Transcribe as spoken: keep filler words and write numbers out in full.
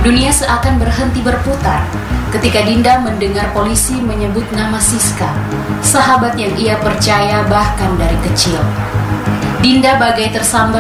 Dunia seakan berhenti berputar ketika Dinda mendengar polisi menyebut nama Siska, sahabat yang ia percaya bahkan dari kecil. Dinda bagai tersambar